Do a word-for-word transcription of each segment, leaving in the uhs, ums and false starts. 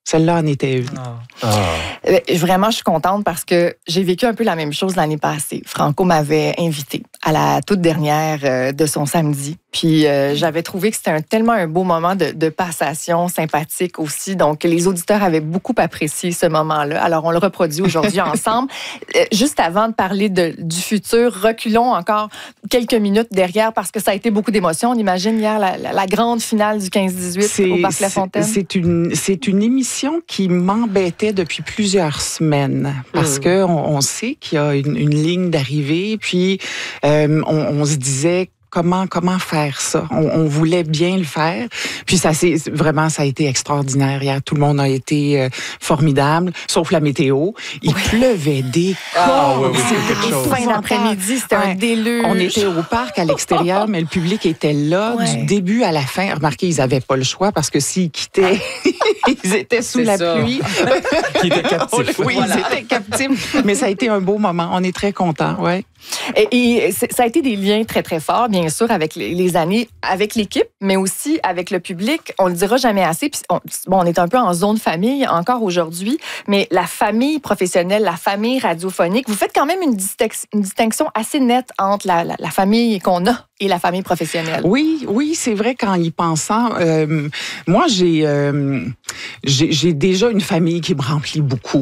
Celle-là en était une. Oh. Oh. Vraiment, je suis contente parce que j'ai vécu un peu la même chose l'année passée. Franco m'avait invitée à la toute dernière euh, de son samedi. Puis euh, j'avais trouvé que c'était un, tellement un beau moment de, de passation sympathique aussi. Donc, les auditeurs avaient beaucoup apprécié ce moment-là. Alors, on le reproduit aujourd'hui ensemble. Euh, juste avant de parler de, du futur, reculons encore quelques minutes derrière parce que ça a été beaucoup d'émotions. On imagine hier la, la, la grande finale du quinze dix-huit au Parc La Fontaine. C'est une, c'est une émission qui m'embêtait depuis plusieurs semaines parce mmh. que on, on sait qu'il y a une, une ligne d'arrivée. Puis, euh, on, on se disait Comment comment faire ça? On, on voulait bien le faire. Puis ça c'est vraiment ça a été extraordinaire hier. Tout le monde a été euh, formidable, sauf la météo. Il oui. pleuvait des ah, corps. Oui, oui, c'est quelque chose. Fin d'après-midi, c'était ouais. un déluge. On était au parc à l'extérieur, mais le public était là ouais. du début à la fin. Remarquez, ils n'avaient pas le choix parce que s'ils quittaient, ils étaient sous c'est la ça. pluie. Ils étaient captifs. Oui, voilà. ils étaient captifs. Mais ça a été un beau moment. On est très contents. Ouais. Et, et ça a été des liens très, très forts, bien sûr, avec les, les années, avec l'équipe, mais aussi avec le public. On le dira jamais assez. Puis on, bon, on est un peu en zone famille encore aujourd'hui, mais la famille professionnelle, la famille radiophonique, vous faites quand même une, distinc- une distinction assez nette entre la, la, la famille qu'on a et la famille professionnelle. Oui, oui, c'est vrai qu'en y pensant, euh, moi, j'ai, euh, j'ai, j'ai déjà une famille qui me remplit beaucoup.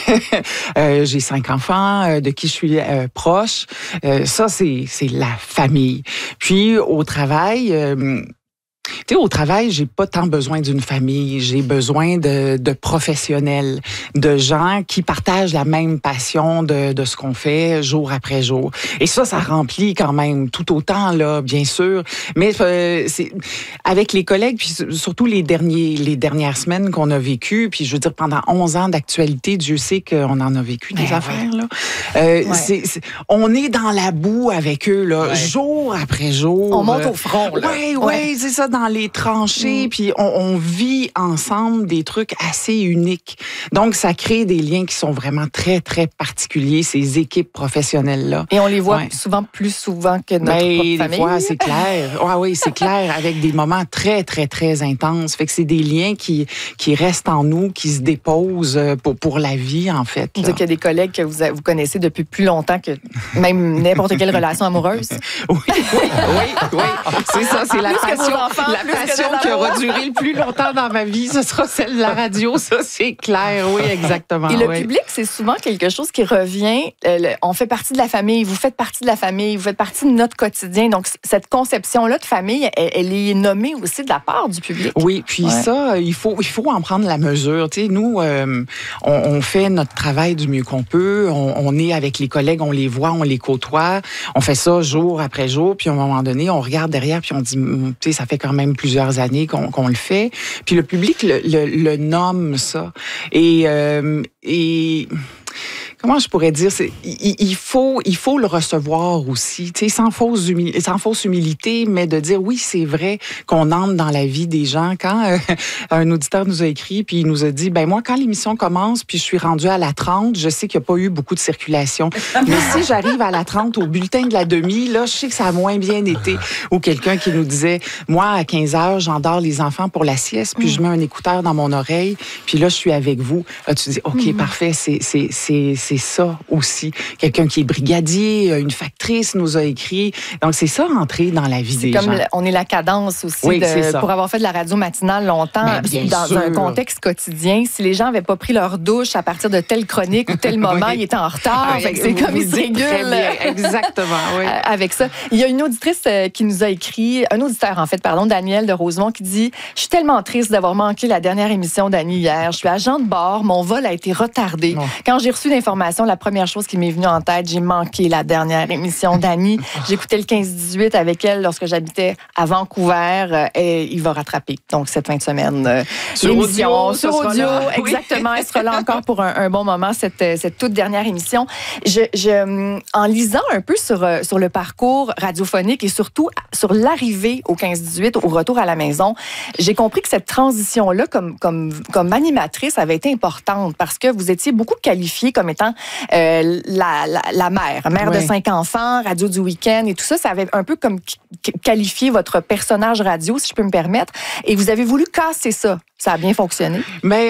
euh, j'ai cinq enfants euh, de qui je suis euh, proche. Euh, ça, c'est, c'est la famille. Puis, au travail... Euh, Tu sais, au travail, j'ai pas tant besoin d'une famille. J'ai besoin de, de professionnels, de gens qui partagent la même passion de, de ce qu'on fait jour après jour. Et ça, ça remplit quand même tout autant, là, bien sûr. Mais euh, c'est avec les collègues, puis surtout les derniers, les dernières semaines qu'on a vécues, puis je veux dire, pendant onze ans d'actualité, Dieu sait qu'on en a vécu des ouais, affaires, ouais. là. Euh, ouais. c'est, c'est, on est dans la boue avec eux, là, ouais. jour après jour. On monte au front, là. Oui, oui, ouais. c'est ça, dans les tranchées, mmh. puis on, on vit ensemble des trucs assez uniques. Donc, ça crée des liens qui sont vraiment très, très particuliers, ces équipes professionnelles-là. Et on les voit ouais. souvent plus souvent que notre ben, propre famille. Des fois, c'est clair. Ouais, oui, c'est clair, avec des moments très, très, très intenses. Fait que c'est des liens qui, qui restent en nous, qui se déposent pour, pour la vie, en fait. Vous dites qu'il y a des collègues que vous, vous connaissez depuis plus longtemps que même n'importe quelle relation amoureuse. Oui, oui, oui, oui. C'est ça, c'est la plus passion. Enfants, la passion qui aura duré le plus longtemps dans ma vie, ce sera celle de la radio, ça c'est clair, oui, exactement. Et le oui. public, c'est souvent quelque chose qui revient. Euh, le, on fait partie de la famille, vous faites partie de la famille, vous faites partie de notre quotidien. Donc, cette conception-là de famille, elle, elle est nommée aussi de la part du public. Oui, puis ouais. ça, il faut, il faut en prendre la mesure. Tu sais, nous, euh, on, on fait notre travail du mieux qu'on peut. On, on est avec les collègues, on les voit, on les côtoie. On fait ça jour après jour, puis à un moment donné, on regarde derrière, puis on dit, tu sais, ça fait quand même plusieurs années qu'on, qu'on le fait. Puis le public le, le, le nomme ça. Et, euh, et comment je pourrais dire, c'est, il, il, faut, il faut le recevoir aussi, tu sais, sans fausse, humil- sans fausse humilité, mais de dire oui, c'est vrai qu'on entre dans la vie des gens. Quand euh, un auditeur nous a écrit, puis il nous a dit, ben moi, quand l'émission commence, puis je suis rendue à la trente, je sais qu'il n'y a pas eu beaucoup de circulation. Mais si j'arrive à la trente, au bulletin de la demi, là, je sais que ça a moins bien été. Ou quelqu'un qui nous disait, moi, à quinze heures, j'endors les enfants pour la sieste, puis je mets un écouteur dans mon oreille, puis là, je suis avec vous. Là, tu dis, OK, mmh. parfait, c'est, c'est, c'est, c'est ça aussi. Quelqu'un qui est brigadier, une factrice nous a écrit. Donc, c'est ça, entrer dans la vie c'est des comme gens. Le, on est la cadence aussi. Oui, de, c'est ça. Pour avoir fait de la radio matinale longtemps, ben, dans sûr. un contexte quotidien, si les gens n'avaient pas pris leur douche à partir de telle chronique ou tel moment, oui. ils étaient en retard. Oui, fait que c'est comme ils se régulent. Exactement, oui. Avec ça. Il y a une auditrice qui nous a écrit, un auditeur en fait, pardon, Daniel de Rosemont, qui dit « Je suis tellement triste d'avoir manqué la dernière émission d'Annie hier. Je suis agent de bord, mon vol a été retardé. Oh. Quand j'ai reçu l'information, la première chose qui m'est venue en tête, j'ai manqué la dernière émission d'Annie. J'écoutais le quinze dix-huit avec elle lorsque j'habitais à Vancouver et il va rattraper. Donc, cette fin de semaine, euh, sur l'émission, audio, sur audio, là. exactement. Oui. Elle sera là encore pour un, un bon moment, cette, cette toute dernière émission. Je, je, en lisant un peu sur, sur le parcours radiophonique et surtout sur l'arrivée au quinze dix-huit, au retour à la maison, j'ai compris que cette transition-là, comme, comme, comme animatrice, avait été importante parce que vous étiez beaucoup qualifiée comme étant euh, la, la, la mère, mère oui. de cinq enfants, radio du week-end et tout ça. Ça avait un peu comme qualifié votre personnage radio, si je peux me permettre. Et vous avez voulu casser ça. Ça a bien fonctionné. Mais